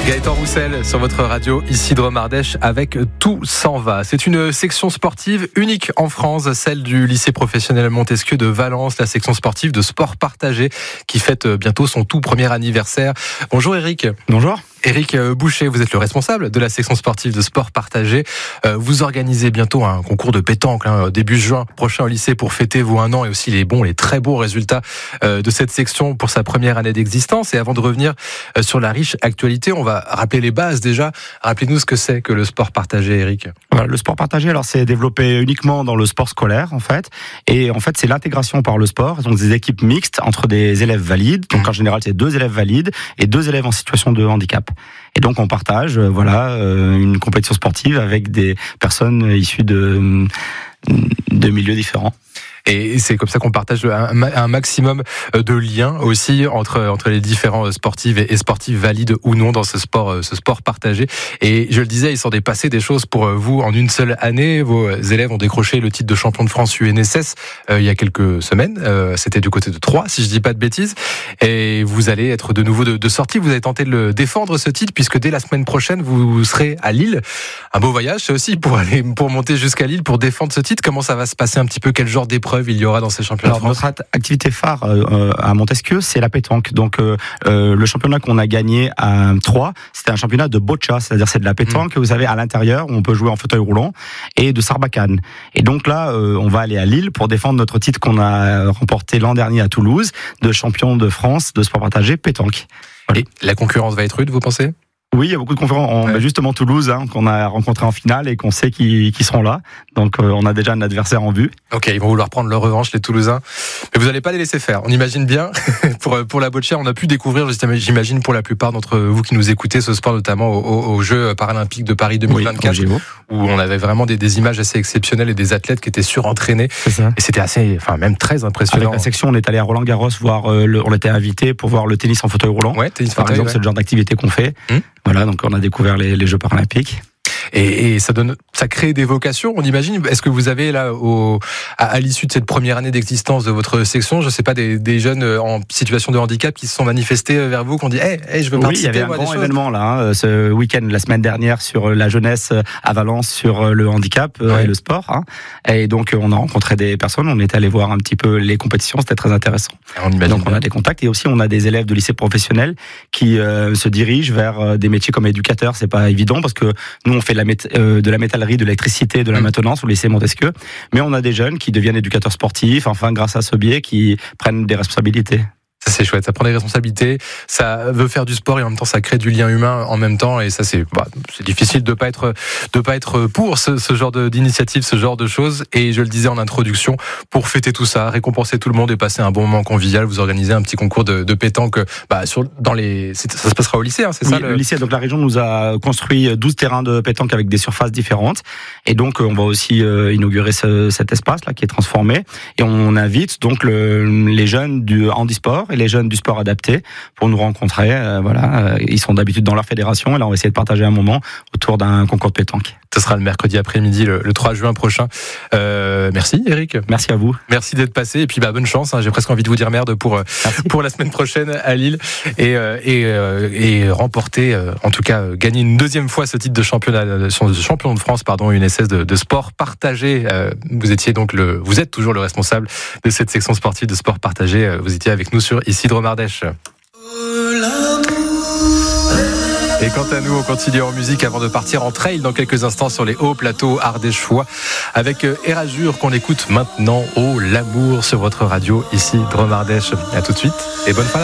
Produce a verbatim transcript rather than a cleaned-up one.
Gaëtan Roussel sur votre radio, ici Drôme Ardèche avec Tout s'en va. C'est une section sportive unique en France, celle du lycée professionnel Montesquieu de Valence, la section sportive de sport partagé qui fête bientôt son tout premier anniversaire. Bonjour Eric. Bonjour. Éric Boucher, vous êtes le responsable de la section sportive de sport partagé. Vous organisez bientôt un concours de pétanque hein, début juin prochain au lycée pour fêter vos un an et aussi les bons, les très beaux résultats de cette section pour sa première année d'existence. Et avant de revenir sur la riche actualité, on va rappeler les bases déjà. Rappelez-nous ce que c'est que le sport partagé, Éric. Voilà, le sport partagé, alors c'est développé uniquement dans le sport scolaire en fait. Et en fait, c'est l'intégration par le sport, donc des équipes mixtes entre des élèves valides. Donc en général, c'est deux élèves valides et deux élèves en situation de handicap. Et donc on partage, euh, voilà, euh, une compétition sportive avec des personnes issues de, de milieux différents. Et c'est comme ça qu'on partage un, un maximum de liens aussi entre entre les différents sportifs et sportifs valides ou non dans ce sport ce sport partagé. Et je le disais, il s'en est passé des choses pour vous en une seule année. Vos élèves ont décroché le titre de champion de France U N S S euh, il y a quelques semaines. Euh, c'était du côté de Troyes, si je dis pas de bêtises. Et vous allez être de nouveau de, de sortie. Vous avez tenté de le défendre ce titre puisque dès la semaine prochaine vous serez à Lille. Un beau voyage, c'est aussi pour aller pour monter jusqu'à Lille pour défendre ce titre. Comment ça va se passer un petit peu? Quel genre d'épreuve il y aura dans ces championnats? Alors, notre activité phare euh, à Montesquieu, c'est la pétanque. Donc, euh, euh, le championnat qu'on a gagné à Troyes, c'était un championnat de boccia, c'est-à-dire c'est de la pétanque que mmh. vous avez à l'intérieur, où on peut jouer en fauteuil roulant, et de sarbacane. Et donc là, euh, on va aller à Lille pour défendre notre titre qu'on a remporté l'an dernier à Toulouse, de champion de France de sport partagé pétanque. Voilà. Et la concurrence va être rude, vous pensez? Oui, il y a beaucoup de conférences. On ouais. a justement Toulouse, hein, qu'on a rencontré en finale et qu'on sait qu'ils, qu'ils seront là. Donc, euh, on a déjà un adversaire en vue. Ok, ils vont vouloir prendre leur revanche, les Toulousains. Mais vous n'allez pas les laisser faire. On imagine bien. pour pour la boccia, on a pu découvrir, j'imagine pour la plupart d'entre vous qui nous écoutez, ce sport notamment aux, aux Jeux paralympiques de Paris deux mille vingt-quatre, oui, où on avait vraiment des, des images assez exceptionnelles et des athlètes qui étaient surentraînés. C'est ça. Et c'était assez, enfin même très impressionnant. Avec la section, on est allé à Roland-Garros voir. Euh, le, on était invité pour voir le tennis en fauteuil roulant. Ouais, tennis par fauteuil, exemple, ouais. c'est le genre d'activité qu'on fait. Hum. Voilà, donc on a découvert les, les Jeux paralympiques. Et, et ça donne, ça crée des vocations. On imagine. Est-ce que vous avez là, au, à, à l'issue de cette première année d'existence de votre section, je sais pas, des, des jeunes en situation de handicap qui se sont manifestés vers vous, qui ont dit, hey, hey, je veux participer. Oui, il y avait moi, un grand des événement là, hein, ce week-end, la semaine dernière, sur la jeunesse à Valence, sur le handicap ouais. et le sport. Hein. Et donc, on a rencontré des personnes. On est allé voir un petit peu les compétitions. C'était très intéressant. On imagine donc, on a des contacts et aussi on a des élèves de lycée professionnel qui euh, se dirigent vers des métiers comme éducateur. C'est pas évident parce que nous, on fait de la, mét- euh, de la métallerie, de l'électricité, de la maintenance au lycée Montesquieu. Mais on a des jeunes qui deviennent éducateurs sportifs, enfin, grâce à ce biais, qui prennent des responsabilités. Ça c'est chouette, ça prend des responsabilités, ça veut faire du sport et en même temps ça crée du lien humain en même temps et ça c'est bah, c'est difficile de pas être de pas être pour ce, ce genre de, d'initiative, ce genre de choses. Et je le disais en introduction, pour fêter tout ça, récompenser tout le monde et passer un bon moment convivial, vous organisez un petit concours de, de pétanque bah, sur dans les c'est, ça se passera au lycée, hein, c'est oui, ça le... le lycée. Donc la région nous a construit douze terrains de pétanque avec des surfaces différentes et donc on va aussi euh, inaugurer ce, cet espace là qui est transformé et on invite donc le, les jeunes du handisport et les jeunes du sport adapté pour nous rencontrer. Euh, voilà, euh, ils sont d'habitude dans leur fédération et là on va essayer de partager un moment autour d'un concours de pétanque. Ce sera le mercredi après-midi, le, le trois juin prochain. Euh, merci Eric. Merci à vous. Merci d'être passé et puis bah bonne chance. Hein, j'ai presque envie de vous dire merde pour merci. pour la semaine prochaine à Lille et euh, et, euh, et remporter, euh, en tout cas euh, gagner une deuxième fois ce titre de championnat, de champion de France, pardon, U N S S de, de sport partagé. Euh, vous étiez donc le, vous êtes toujours le responsable de cette section sportive de sport partagé. Vous étiez avec nous sur ici Drôme Ardèche. Et quant à nous, on continue en musique avant de partir en trail dans quelques instants sur les hauts plateaux ardéchois avec Erasure qu'on écoute maintenant. Oh, l'amour sur votre radio, ici Drôme Ardèche. À tout de suite et bonne fin.